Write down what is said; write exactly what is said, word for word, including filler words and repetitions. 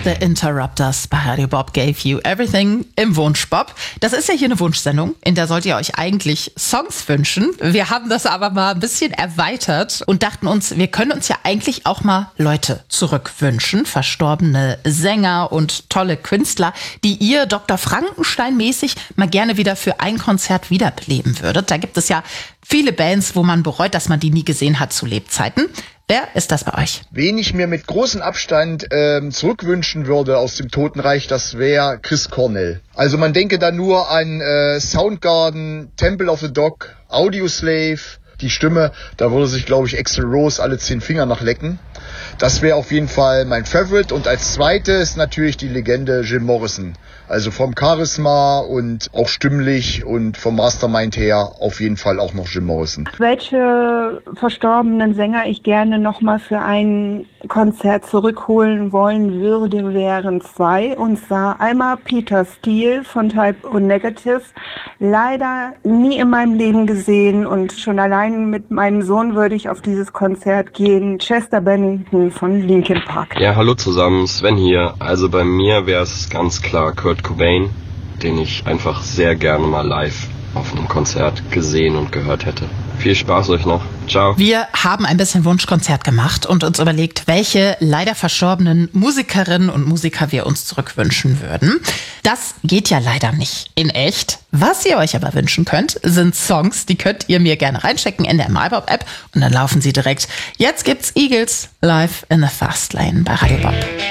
The Interrupters bei Radio Bob Gave You Everything im Wunschbob. Das ist ja hier eine Wunschsendung, in der sollt ihr euch eigentlich Songs wünschen. Wir haben das aber mal ein bisschen erweitert und dachten uns, wir können uns ja eigentlich auch mal Leute zurückwünschen, verstorbene Sänger und tolle Künstler, die ihr Doktor Frankenstein-mäßig mal gerne wieder für ein Konzert wiederbeleben würdet. Da gibt es ja viele Bands, wo man bereut, dass man die nie gesehen hat zu Lebzeiten. Wer ist das bei euch? Wen ich mir mit großem Abstand ähm, zurückwünschen würde aus dem Totenreich, das wäre Chris Cornell. Also man denke da nur an äh, Soundgarden, Temple of the Dog, Audioslave, die Stimme, da würde sich, glaube ich, Axl Rose alle zehn Finger nachlecken. Das wäre auf jeden Fall mein Favorite. Und als zweites natürlich die Legende Jim Morrison. Also vom Charisma und auch stimmlich und vom Mastermind her auf jeden Fall auch noch Jim Morrison. Welche verstorbenen Sänger ich gerne nochmal für ein Konzert zurückholen wollen würde, wären zwei. Und zwar einmal Peter Steele von Type O Negative. Leider nie in meinem Leben gesehen und schon allein mit meinem Sohn würde ich auf dieses Konzert gehen. Chester Bennington von Linkin Park. Ja, hallo zusammen, Sven hier. Also bei mir wäre es ganz klar Kurt Cobain, den ich einfach sehr gerne mal live auf einem Konzert gesehen und gehört hätte. Viel Spaß euch noch. Ciao. Wir haben ein bisschen Wunschkonzert gemacht und uns überlegt, welche leider verstorbenen Musikerinnen und Musiker wir uns zurückwünschen würden. Das geht ja leider nicht in echt. Was ihr euch aber wünschen könnt, sind Songs, die könnt ihr mir gerne reinchecken in der MyBob-App und dann laufen sie direkt. Jetzt gibt's Eagles live in the Fast Lane bei Radio Bob.